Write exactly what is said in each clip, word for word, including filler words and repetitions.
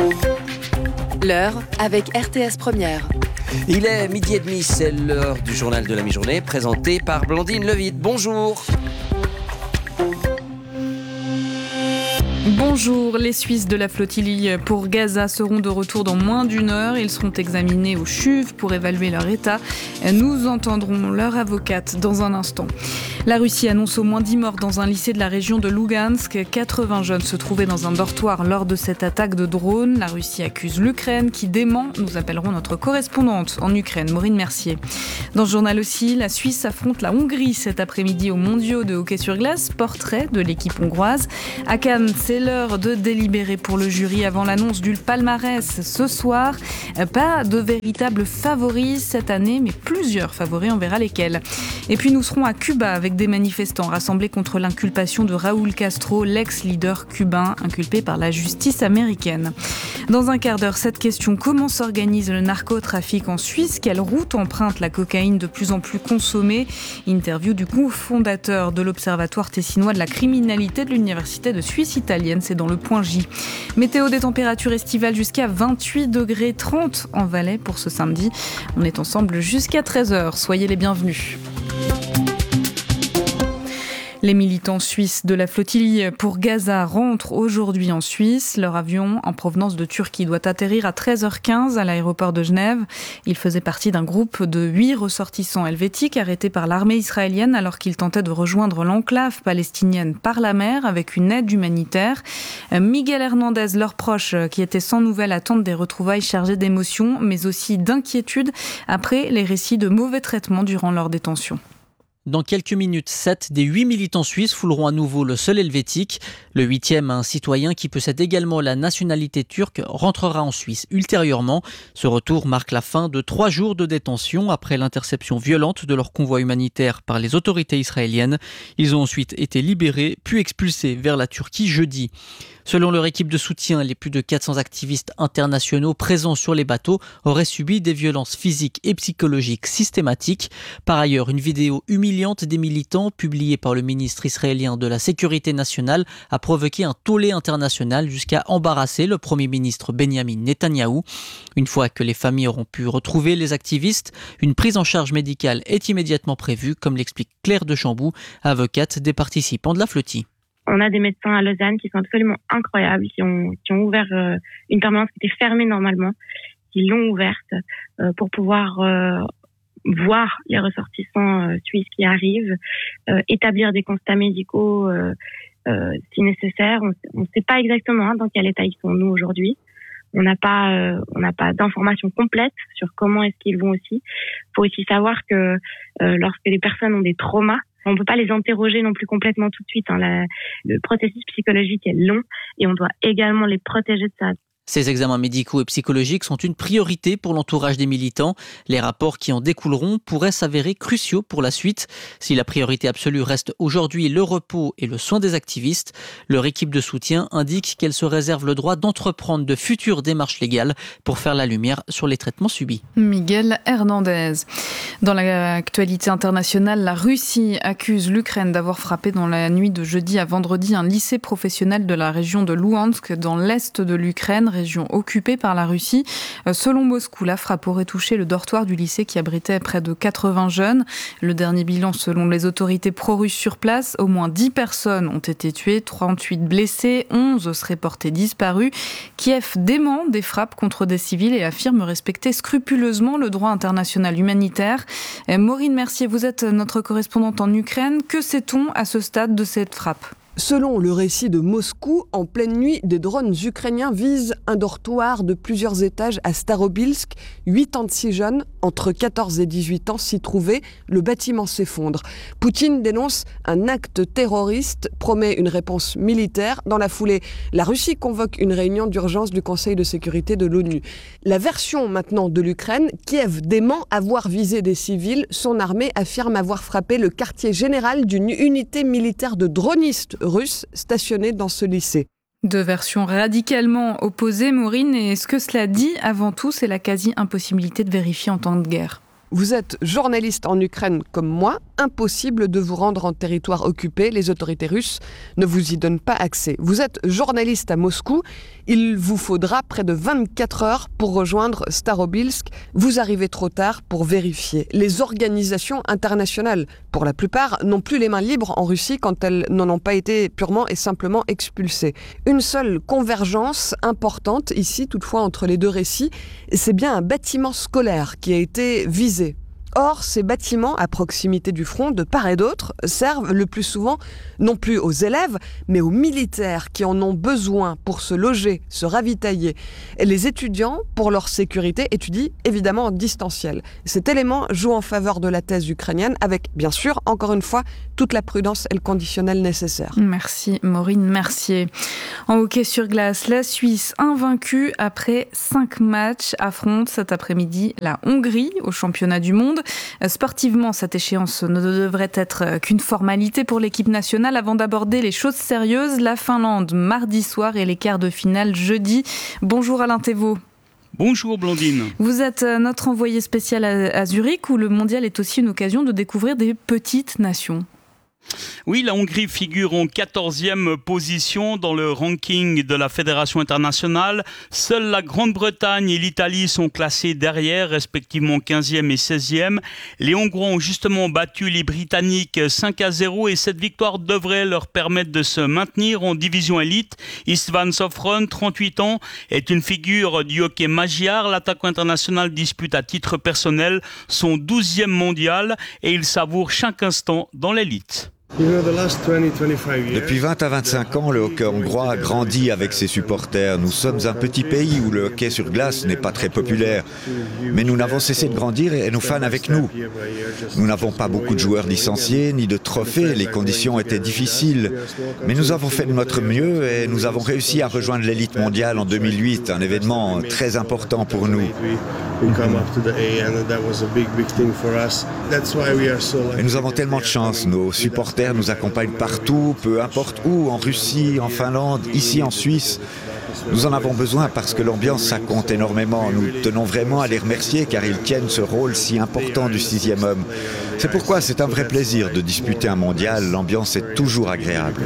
L'heure avec R T S Première. Il est midi et demi, c'est l'heure du journal de la mi-journée, présenté par Blandine Levide. Bonjour. Bonjour, les Suisses de la flottille pour Gaza seront de retour dans moins d'une heure. Ils seront examinés au C H U V pour évaluer leur état. Nous entendrons leur avocate dans un instant. La Russie annonce au moins dix morts dans un lycée de la région de Lugansk. quatre-vingts jeunes se trouvaient dans un dortoir lors de cette attaque de drone. La Russie accuse l'Ukraine qui dément. Nous appellerons notre correspondante en Ukraine, Maureen Mercier. Dans ce journal aussi, la Suisse affronte la Hongrie cet après-midi aux mondiaux de hockey sur glace. Portrait de l'équipe hongroise. À Cannes, c'est l'heure de délibérer pour le jury avant l'annonce du palmarès ce soir. Pas de véritables favoris cette année, mais plusieurs favoris, on verra lesquels. Et puis nous serons à Cuba avec des manifestants rassemblés contre l'inculpation de Raúl Castro, l'ex-leader cubain inculpé par la justice américaine. Dans un quart d'heure, cette question: comment s'organise le narcotrafic en Suisse? Quelle route emprunte la cocaïne de plus en plus consommée? Interview du cofondateur de l'Observatoire tessinois de la criminalité de l'Université de Suisse italienne, c'est dans le point J. Météo, des températures estivales jusqu'à vingt-huit degrés, trente en Valais pour ce samedi. On est ensemble jusqu'à treize heures, soyez les bienvenus. Les militants suisses de la flottille pour Gaza rentrent aujourd'hui en Suisse. Leur avion en provenance de Turquie doit atterrir à treize heures quinze à l'aéroport de Genève. Il faisait partie d'un groupe de huit ressortissants helvétiques arrêtés par l'armée israélienne alors qu'ils tentaient de rejoindre l'enclave palestinienne par la mer avec une aide humanitaire. Miguel Hernandez, leur proche, qui était sans nouvelles, attendent des retrouvailles chargées d'émotions mais aussi d'inquiétude après les récits de mauvais traitements durant leur détention. Dans quelques minutes, sept des huit militants suisses fouleront à nouveau le sol helvétique. Le huitième, un citoyen qui possède également la nationalité turque, rentrera en Suisse ultérieurement. Ce retour marque la fin de trois jours de détention après l'interception violente de leur convoi humanitaire par les autorités israéliennes. Ils ont ensuite été libérés, puis expulsés vers la Turquie jeudi. Selon leur équipe de soutien, les plus de quatre cents activistes internationaux présents sur les bateaux auraient subi des violences physiques et psychologiques systématiques. Par ailleurs, une vidéo humiliante des militants publiée par le ministre israélien de la Sécurité nationale a provoqué un tollé international jusqu'à embarrasser le Premier ministre Benjamin Netanyahou. Une fois que les familles auront pu retrouver les activistes, une prise en charge médicale est immédiatement prévue, comme l'explique Claire Dechamboux, avocate des participants de la flottille. On a des médecins à Lausanne qui sont absolument incroyables, qui ont, qui ont ouvert euh, une permanence qui était fermée normalement, qui l'ont ouverte euh, pour pouvoir euh, voir les ressortissants euh, suisses qui arrivent, euh, établir des constats médicaux euh, euh, si nécessaire. On ne sait pas exactement hein, dans quel état ils sont nous aujourd'hui. On n'a pas, euh, on n'a pas d'informations complètes sur comment est-ce qu'ils vont aussi. Il faut aussi savoir que euh, lorsque les personnes ont des traumas, on ne peut pas les interroger non plus complètement tout de suite. Hein. La, le processus psychologique est long et on doit également les protéger de ça. Ces examens médicaux et psychologiques sont une priorité pour l'entourage des militants. Les rapports qui en découleront pourraient s'avérer cruciaux pour la suite. Si la priorité absolue reste aujourd'hui le repos et le soin des activistes, leur équipe de soutien indique qu'elle se réserve le droit d'entreprendre de futures démarches légales pour faire la lumière sur les traitements subis. Miguel Hernandez. Dans l'actualité internationale, la Russie accuse l'Ukraine d'avoir frappé dans la nuit de jeudi à vendredi un lycée professionnel de la région de Louhansk dans l'est de l'Ukraine, région occupée par la Russie. Selon Moscou, la frappe aurait touché le dortoir du lycée qui abritait près de quatre-vingts jeunes. Le dernier bilan, selon les autorités pro-russes sur place, au moins dix personnes ont été tuées, trente-huit blessées, onze seraient portées disparues. Kiev dément des frappes contre des civils et affirme respecter scrupuleusement le droit international humanitaire. Maureen Mercier, vous êtes notre correspondante en Ukraine. Que sait-on à ce stade de cette frappe ? Selon le récit de Moscou, en pleine nuit, des drones ukrainiens visent un dortoir de plusieurs étages à Starobilsk. quatre-vingt-six jeunes, entre quatorze et dix-huit ans, s'y trouvaient. Le bâtiment s'effondre. Poutine dénonce un acte terroriste, promet une réponse militaire. Dans la foulée, la Russie convoque une réunion d'urgence du Conseil de sécurité de l'ONU. La version maintenant de l'Ukraine, Kiev dément avoir visé des civils. Son armée affirme avoir frappé le quartier général d'une unité militaire de dronistes russes stationnés dans ce lycée. Deux versions radicalement opposées, Maureen, et ce que cela dit avant tout, c'est la quasi-impossibilité de vérifier en temps de guerre. Vous êtes journaliste en Ukraine comme moi, impossible de vous rendre en territoire occupé, les autorités russes ne vous y donnent pas accès. Vous êtes journaliste à Moscou, il vous faudra près de vingt-quatre heures pour rejoindre Starobilsk. Vous arrivez trop tard pour vérifier. Les organisations internationales, pour la plupart, n'ont plus les mains libres en Russie quand elles n'en ont pas été purement et simplement expulsées. Une seule convergence importante ici, toutefois, entre les deux récits, c'est bien un bâtiment scolaire qui a été visé. Or, ces bâtiments, à proximité du front, de part et d'autre, servent le plus souvent non plus aux élèves, mais aux militaires qui en ont besoin pour se loger, se ravitailler. Et les étudiants, pour leur sécurité, étudient évidemment en distanciel. Cet élément joue en faveur de la thèse ukrainienne, avec, bien sûr, encore une fois, toute la prudence et le conditionnel nécessaire. Merci Maureen Mercier. En hockey sur glace, la Suisse, invaincue après cinq matchs, affronte cet après-midi la Hongrie au championnat du monde. Sportivement, cette échéance ne devrait être qu'une formalité pour l'équipe nationale avant d'aborder les choses sérieuses. La Finlande mardi soir et les quarts de finale jeudi. Bonjour Alain Thévault. Bonjour Blandine. Vous êtes notre envoyé spécial à Zurich où le mondial est aussi une occasion de découvrir des petites nations. Oui, la Hongrie figure en quatorzième position dans le ranking de la Fédération internationale. Seules la Grande-Bretagne et l'Italie sont classées derrière, respectivement quinzième et seizième. Les Hongrois ont justement battu les Britanniques cinq à zéro et cette victoire devrait leur permettre de se maintenir en division élite. Istvan Sofron, trente-huit ans, est une figure du hockey magyar. L'attaquant international dispute à titre personnel son douzième mondial et il savoure chaque instant dans l'élite. Depuis vingt à vingt-cinq ans, le hockey hongrois a grandi avec ses supporters. Nous sommes un petit pays où le hockey sur glace n'est pas très populaire. Mais nous n'avons cessé de grandir et nos fans avec nous. Nous n'avons pas beaucoup de joueurs licenciés, ni de trophées. Les conditions étaient difficiles. Mais nous avons fait de notre mieux et nous avons réussi à rejoindre l'élite mondiale en deux mille huit, un événement très important pour nous. Et nous avons tellement de chance. Nos supporters nous accompagnent partout, peu importe où, en Russie, en Finlande, ici en Suisse. Nous en avons besoin parce que l'ambiance, ça compte énormément. Nous tenons vraiment à les remercier car ils tiennent ce rôle si important du sixième homme. C'est pourquoi c'est un vrai plaisir de disputer un mondial. L'ambiance est toujours agréable.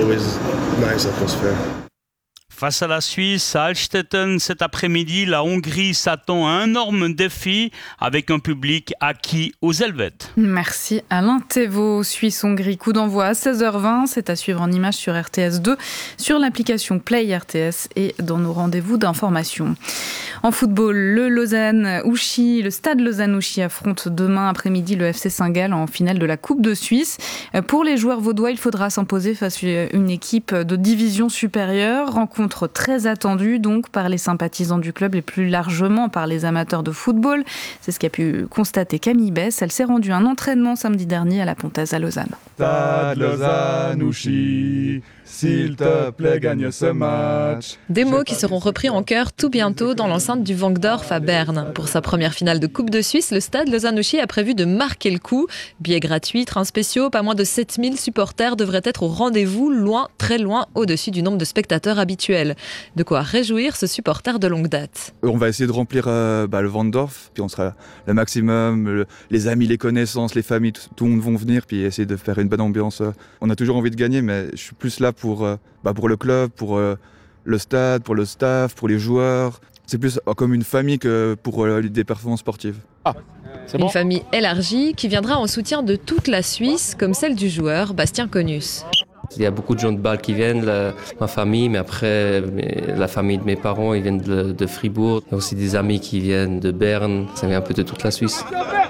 Face à la Suisse, à Altstetten, cet après-midi, la Hongrie s'attend à un énorme défi avec un public acquis aux Helvètes. Merci Alain Thévault. Suisse-Hongrie, coup d'envoi à seize heures vingt. C'est à suivre en images sur R T S deux, sur l'application Play R T S et dans nos rendez-vous d'information. En football, le Lausanne-Ouchy, le stade Lausanne-Ouchy affronte demain après-midi le F C Saint-Gall en finale de la Coupe de Suisse. Pour les joueurs vaudois, il faudra s'imposer face à une équipe de division supérieure. Rencontre très attendue donc par les sympathisants du club et plus largement par les amateurs de football. C'est ce qu'a pu constater Camille Bess. Elle s'est rendue à un entraînement samedi dernier à la Pontaise à Lausanne. Stade Lausanne-Ouchy, s'il te plaît, gagne ce match. Des mots qui seront repris en chœur tout bientôt dans l'enceinte du Wankdorf à Berne. Pour sa première finale de Coupe de Suisse, le stade Lausanne-Ouchy a prévu de marquer le coup. Billets gratuits, trains spéciaux, pas moins de sept mille supporters devraient être au rendez-vous, loin, très loin, au-dessus du nombre de spectateurs habituels. De quoi réjouir ce supporter de longue date. On va essayer de remplir euh, bah, le Wankdorf, puis on sera le maximum, le, les amis, les connaissances, les familles, tout, tout le monde vont venir, puis essayer de faire une bonne ambiance. On a toujours envie de gagner, mais je suis plus là pour, euh, bah, pour le club, pour euh, le stade, pour le staff, pour les joueurs. C'est plus euh, comme une famille que pour euh, des performances sportives. Ah, c'est bon. Une famille élargie qui viendra en soutien de toute la Suisse, comme celle du joueur Bastien Connus. Il y a beaucoup de gens de Bâle qui viennent, la, ma famille, mais après la famille de mes parents, ils viennent de, de Fribourg. Il y a aussi des amis qui viennent de Berne, ça vient un peu de toute la Suisse.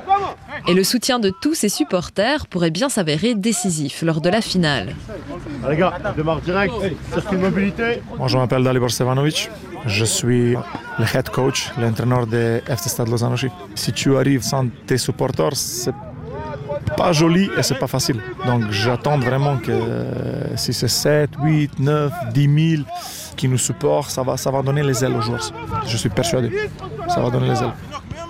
Et le soutien de tous ces supporters pourrait bien s'avérer décisif lors de la finale. Les gars, je démarre direct, circuit de mobilité. Moi je m'appelle Dalibor Stevanovic, je suis le head coach, l'entraîneur de F C Stade Lausanne-Ouchy. Si tu arrives sans tes supporters, c'est pas joli et c'est pas facile. Donc j'attends vraiment que si c'est sept, huit, neuf, dix mille qui nous supportent, ça va, ça va donner les ailes aux joueurs. Je suis persuadé, ça va donner les ailes.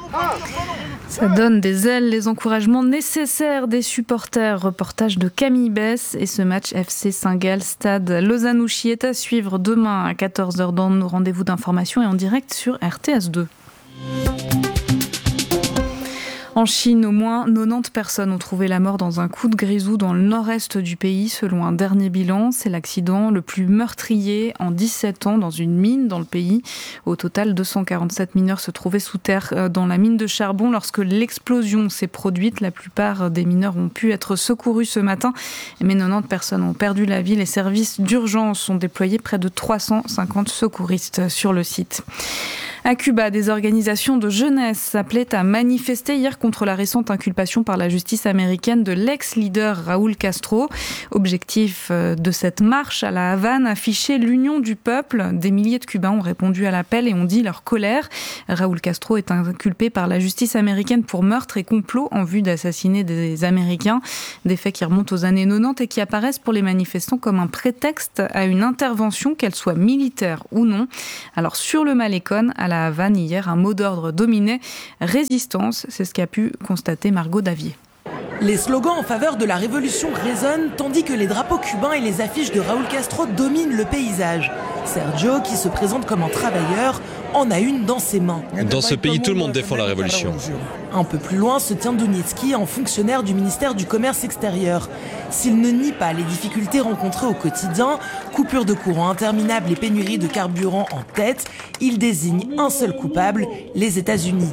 Ça donne des ailes, les encouragements nécessaires des supporters. Reportage de Camille Bess et ce match F C Saint-Gall Stade Lausanne-Ouchy est à suivre demain à quatorze heures dans nos rendez-vous d'information et en direct sur R T S deux. En Chine, au moins quatre-vingt-dix personnes ont trouvé la mort dans un coup de grisou dans le nord-est du pays, selon un dernier bilan. C'est l'accident le plus meurtrier en dix-sept ans dans une mine dans le pays. Au total, deux cent quarante-sept mineurs se trouvaient sous terre dans la mine de charbon lorsque l'explosion s'est produite. La plupart des mineurs ont pu être secourus ce matin, mais quatre-vingt-dix personnes ont perdu la vie. Les services d'urgence sont déployés, près de trois cent cinquante secouristes sur le site. À Cuba, des organisations de jeunesse s'appelaient à manifester hier contre la récente inculpation par la justice américaine de l'ex-leader Raúl Castro. Objectif de cette marche à la Havane, afficher l'union du peuple. Des milliers de Cubains ont répondu à l'appel et ont dit leur colère. Raúl Castro est inculpé par la justice américaine pour meurtre et complot en vue d'assassiner des Américains. Des faits qui remontent aux années quatre-vingt-dix et qui apparaissent pour les manifestants comme un prétexte à une intervention, qu'elle soit militaire ou non. Alors sur le Malécon, à la Havane, hier, un mot d'ordre dominait, résistance, c'est ce qu'a pu constater Margot Davier. Les slogans en faveur de la révolution résonnent, tandis que les drapeaux cubains et les affiches de Raúl Castro dominent le paysage. Sergio, qui se présente comme un travailleur, en a une dans ses mains. Dans ce pays, tout le monde défend la révolution. Un peu plus loin se tient Dounietsky, un fonctionnaire du ministère du Commerce extérieur. S'il ne nie pas les difficultés rencontrées au quotidien, coupures de courant interminables et pénuries de carburant en tête, il désigne un seul coupable, les États-Unis.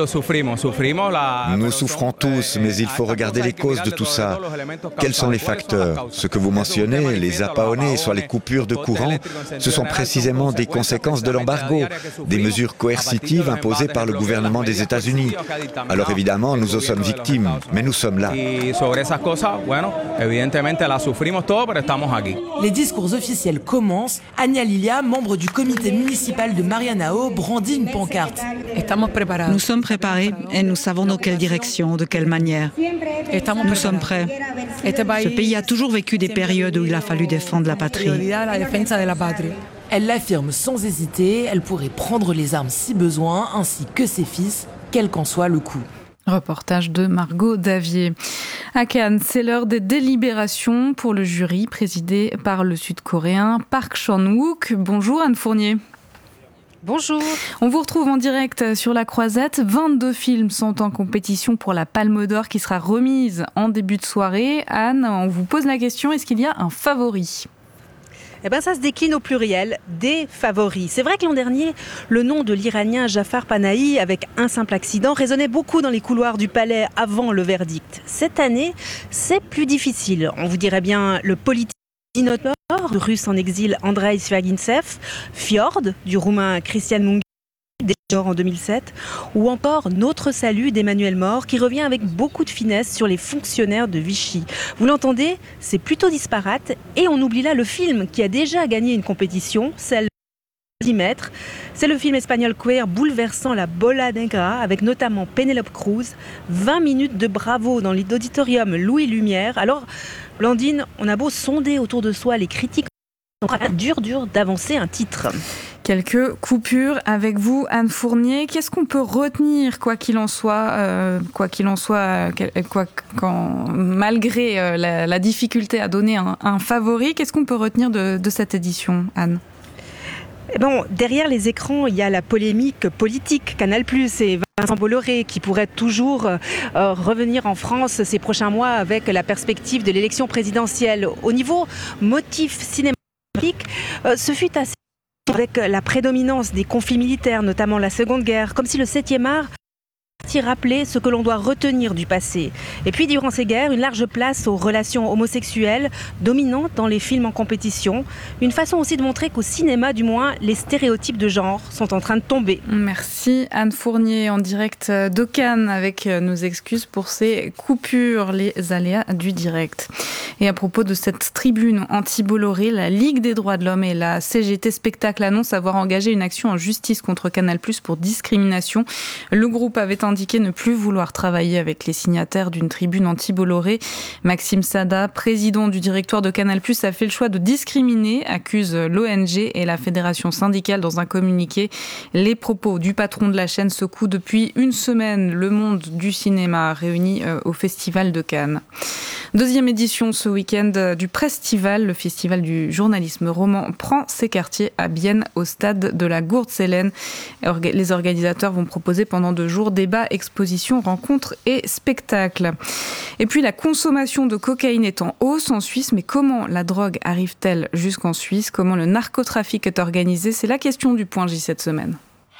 Nous souffrons tous, mais il faut regarder les causes de tout ça. Quels sont les facteurs ? Ce que vous mentionnez, les apaonés, soit les coupures de courant, ce sont précisément des conséquences de l'embargo, des mesures coercitives imposées par le gouvernement des États-Unis. Alors évidemment, nous en sommes victimes, mais nous sommes là. Les discours officiels commencent. Ania Lilia, membre du comité municipal de Marianao, brandit une pancarte. Nous sommes préparés et nous savons dans quelle direction, de quelle manière. Nous sommes prêts. Ce pays a toujours vécu des périodes où il a fallu défendre la patrie. Elle l'affirme sans hésiter, elle pourrait prendre les armes si besoin, ainsi que ses fils, quel qu'en soit le coût. Reportage de Margot Davier. À Cannes, c'est l'heure des délibérations pour le jury présidé par le Sud-Coréen Park Chan-wook. Bonjour Anne Fournier. Bonjour. On vous retrouve en direct sur la Croisette. vingt-deux films sont en compétition pour la Palme d'Or qui sera remise en début de soirée. Anne, on vous pose la question, est-ce qu'il y a un favori ? Eh ben ça se décline au pluriel, des favoris. C'est vrai que l'an dernier, le nom de l'Iranien Jafar Panahi, avec un simple accident, résonnait beaucoup dans les couloirs du palais avant le verdict. Cette année, c'est plus difficile. On vous dirait bien le politique Dinotaur, du russe en exil Andrei Svyagintsev, Fjord, du roumain Christian Mungi, déjà en deux mille sept, ou encore Notre salut d'Emmanuel Mort, qui revient avec beaucoup de finesse sur les fonctionnaires de Vichy. Vous l'entendez, c'est plutôt disparate, et on oublie là le film qui a déjà gagné une compétition, celle de dix mètres. C'est le film espagnol queer bouleversant la Bola Negra, avec notamment Penélope Cruz. vingt minutes de bravo dans l'auditorium Louis Lumière. Alors, Blandine, on a beau sonder autour de soi les critiques, c'est dur, dur d'avancer un titre. Quelques coupures avec vous, Anne Fournier. Qu'est-ce qu'on peut retenir, quoi qu'il en soit, euh, quoi qu'il en soit, quoi, quand, malgré euh, la, la difficulté à donner un, un favori, qu'est-ce qu'on peut retenir de, de cette édition, Anne ? Bon, derrière les écrans, il y a la polémique politique. Canal plus et Vincent Bolloré qui pourrait toujours euh, revenir en France ces prochains mois avec la perspective de l'élection présidentielle. Au niveau motif cinématique, euh, ce fut assez avec la prédominance des conflits militaires, notamment la Seconde Guerre, comme si le septième art rappeler ce que l'on doit retenir du passé. Et puis, durant ces guerres, une large place aux relations homosexuelles dominantes dans les films en compétition. Une façon aussi de montrer qu'au cinéma, du moins, les stéréotypes de genre sont en train de tomber. Merci Anne Fournier en direct de Cannes avec nos excuses pour ces coupures, les aléas du direct. Et à propos de cette tribune anti-Bolloré, la Ligue des droits de l'homme et la C G T Spectacle annoncent avoir engagé une action en justice contre Canal plus pour discrimination. Le groupe avait indiqué ne plus vouloir travailler avec les signataires d'une tribune anti-Bolloré. Maxime Sada, président du directoire de Canal plus, a fait le choix de discriminer, accuse l'O N G et la fédération syndicale dans un communiqué. Les propos du patron de la chaîne secouent depuis une semaine le monde du cinéma réuni au Festival de Cannes. Deuxième édition ce week-end du Prestival, le festival du journalisme roman prend ses quartiers à Bienne au stade de la Gourde-Sélène. Les organisateurs vont proposer pendant deux jours débats expositions, rencontres et spectacles. Et puis la consommation de cocaïne est en hausse en Suisse, mais comment la drogue arrive-t-elle jusqu'en Suisse? Comment le narcotrafic est organisé? C'est la question du Point J cette semaine.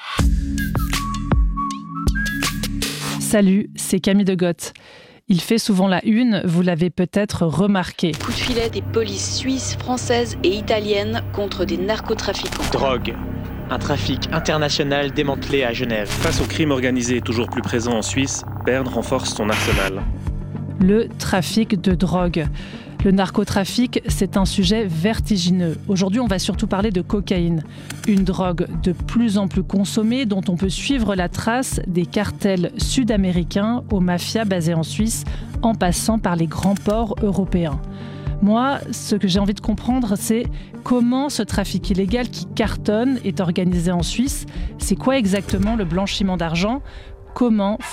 Salut, c'est Camille Degotte. Il fait souvent la une, vous l'avez peut-être remarqué. Coup de filet des polices suisses, françaises et italiennes contre des narcotrafiquants. Drogue. Un trafic international démantelé à Genève. Face au crime organisé toujours plus présent en Suisse, Berne renforce son arsenal. Le trafic de drogue. Le narcotrafic, c'est un sujet vertigineux. Aujourd'hui, on va surtout parler de cocaïne. Une drogue de plus en plus consommée dont on peut suivre la trace des cartels sud-américains aux mafias basées en Suisse en passant par les grands ports européens. Moi, ce que j'ai envie de comprendre, c'est comment ce trafic illégal qui cartonne est organisé en Suisse. C'est quoi exactement le blanchiment d'argent ? Comment